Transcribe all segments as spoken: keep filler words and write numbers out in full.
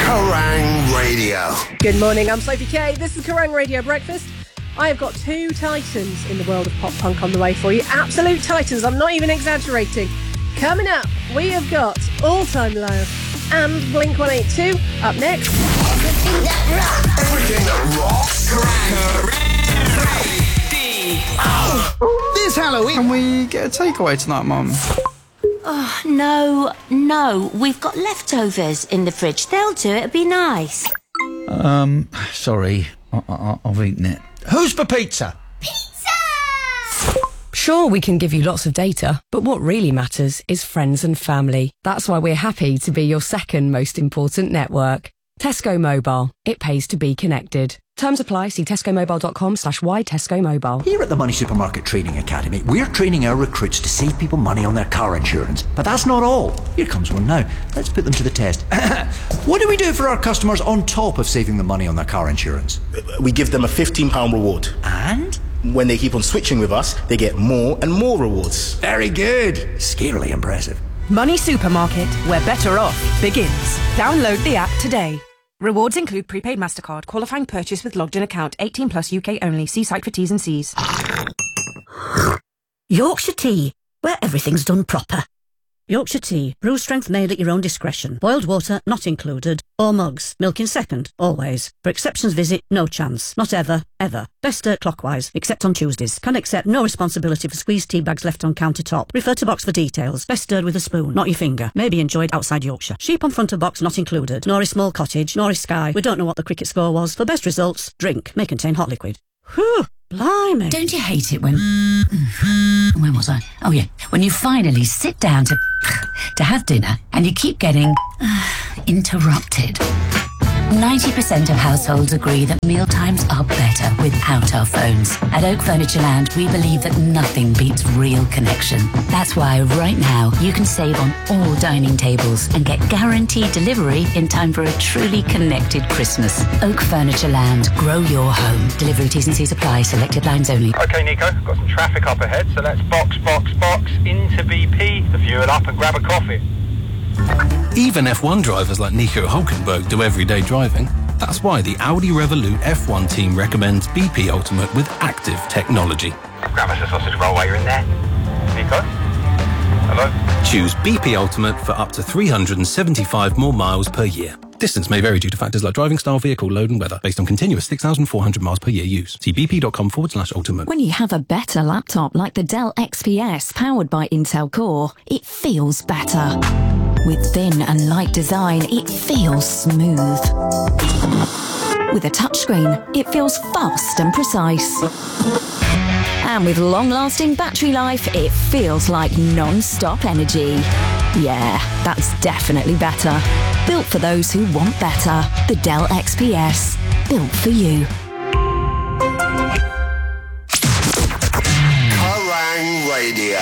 Kerrang Radio. Good morning, I'm Sophie Kay. This is Kerrang Radio Breakfast. I have got two titans in the world of pop punk on the way for you. Absolute titans, I'm not even exaggerating. Coming up, we have got All Time Low and Blink one eighty-two up next. Everything that rocks. Everything that rocks. Kerrang! This Halloween, can we get a takeaway tonight, Mum? Oh, no, no. We've got leftovers in the fridge. They'll do it. It'll be nice. Um, sorry. I- I- I've eaten it. Who's for pizza? Pizza! Sure, we can give you lots of data, but what really matters is friends and family. That's why we're happy to be your second most important network. Tesco Mobile. It pays to be connected. Terms apply. See tescomobile.com slash why Tesco Mobile. Here at the Money Supermarket Training Academy, we're training our recruits to save people money on their car insurance. But that's not all. Here comes one now. Let's put them to the test. What do we do for our customers on top of saving them money on their car insurance? We give them a fifteen pounds reward. And? When they keep on switching with us, they get more and more rewards. Very good. Scarily impressive. Money Supermarket, where better off begins. Download the app today. Rewards include prepaid MasterCard, qualifying purchase with logged in account, eighteen plus U K only. See site for T's and C's. Yorkshire Tea, where everything's done proper. Yorkshire Tea, brew strength made at your own discretion. Boiled water not included. Or mugs, milk in second, always. For exceptions visit, no chance. Not ever, ever. Best stir clockwise, except on Tuesdays. Can accept no responsibility for squeezed tea bags left on countertop. Refer to box for details. Best stirred with a spoon, not your finger. May be enjoyed outside Yorkshire. Sheep on front of box not included. Nor is small cottage, nor is Sky. We don't know what the cricket score was. For best results, drink. May contain hot liquid. Whew, blimey. Don't you hate it when... Where was I? Oh, yeah. When you finally sit down to to have dinner and you keep getting uh, interrupted. ninety percent of households agree that mealtimes are better without our phones. At Oak Furniture Land, we believe that nothing beats real connection. That's why right now you can save on all dining tables and get guaranteed delivery in time for a truly connected Christmas. Oak Furniture Land, grow your home. Delivery T's and C's apply, selected lines only. OK, Nico, got some traffic up ahead, so let's box, box, box into B P, the fuel up and grab a coffee. Even F one drivers like Nico Hulkenberg do everyday driving. That's why the Audi Revolut F one team recommends B P Ultimate with active technology. Grab us a sausage roll while you're in there. Nico? Hello? Choose B P Ultimate for up to three hundred seventy-five more miles per year. Distance may vary due to factors like driving style, vehicle load and weather, based on continuous six thousand four hundred miles per year use. See bp.com forward slash ultimate. When you have a better laptop like the Dell X P S powered by Intel Core, it feels better. With thin and light design, it feels smooth. With a touchscreen, it feels fast and precise. And with long-lasting battery life, it feels like non-stop energy. Yeah, that's definitely better. Built for those who want better. The Dell X P S. Built for you. Kerrang Radio.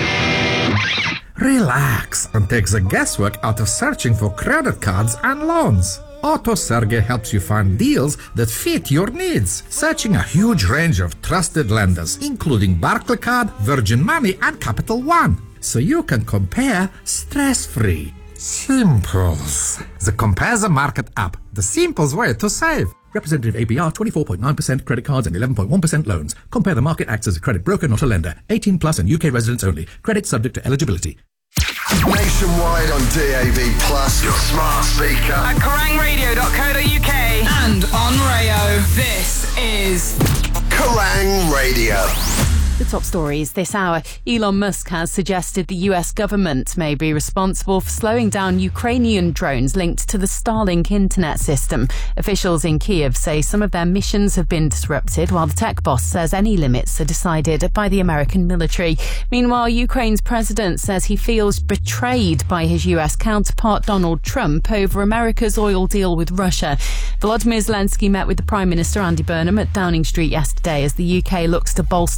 Relax and take the guesswork out of searching for credit cards and loans. AutoSerge helps you find deals that fit your needs, searching a huge range of trusted lenders, including Barclaycard, Virgin Money, and Capital One, so you can compare stress-free. Simples. The Compare the Market app, the simplest way to save. Representative A B R twenty-four point nine percent credit cards and eleven point one percent loans. Compare the Market acts as a credit broker, not a lender. eighteen plus and U K residents only. Credit subject to eligibility. Nationwide on D A B Plus, your smart speaker. At kerrang radio dot co dot U K and on Rayo. This is Kerrang Radio. The top stories this hour. Elon Musk has suggested the U S government may be responsible for slowing down Ukrainian drones linked to the Starlink internet system. Officials in Kiev say some of their missions have been disrupted, while the tech boss says any limits are decided by the American military. Meanwhile, Ukraine's president says he feels betrayed by his U S counterpart Donald Trump over America's oil deal with Russia. Volodymyr Zelensky met with the Prime Minister Andy Burnham at Downing Street yesterday as the U K looks to bolster support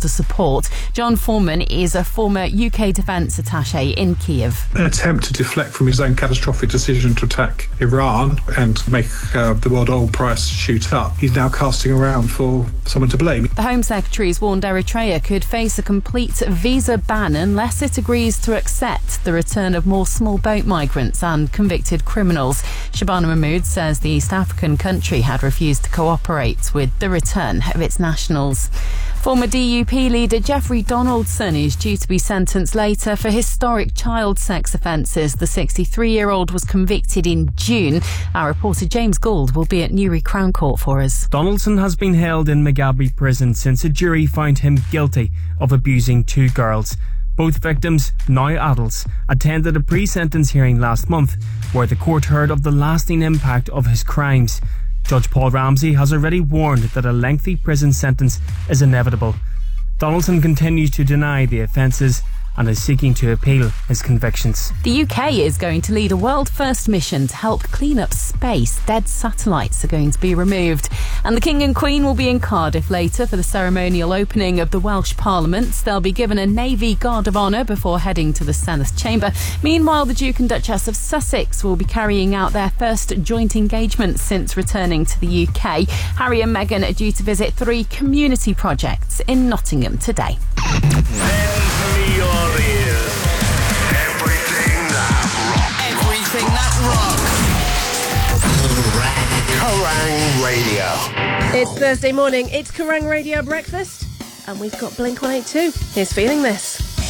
court. John Foreman is a former U K defence attaché in Kiev. An attempt to deflect from his own catastrophic decision to attack Iran and make uh, the world oil price shoot up. He's now casting around for someone to blame. The Home Secretary's warned Eritrea could face a complete visa ban unless it agrees to accept the return of more small boat migrants and convicted criminals. Shabana Mahmood says the East African country had refused to cooperate with the return of its nationals. Former D U P leader Jeffrey Donaldson is due to be sentenced later for historic child sex offences. The sixty-three-year-old was convicted in June. Our reporter James Gould will be at Newry Crown Court for us. Donaldson has been held in Mugabe prison since a jury found him guilty of abusing two girls. Both victims, now adults, attended a pre-sentence hearing last month where the court heard of the lasting impact of his crimes. Judge Paul Ramsey has already warned that a lengthy prison sentence is inevitable. Donaldson continues to deny the offences and is seeking to appeal his convictions. The U K is going to lead a world-first mission to help clean up space. Dead satellites are going to be removed. And the King and Queen will be in Cardiff later for the ceremonial opening of the Welsh Parliament. They'll be given a Navy Guard of Honour before heading to the Senate chamber. Meanwhile, the Duke and Duchess of Sussex will be carrying out their first joint engagement since returning to the U K. Harry and Meghan are due to visit three community projects in Nottingham today. Your ears. Everything that rocks. Everything that rocks. Kerrang! Kerrang! Radio. It's Thursday morning. It's Kerrang! Radio Breakfast. And we've got Blink one eighty-two. Here's Feeling This.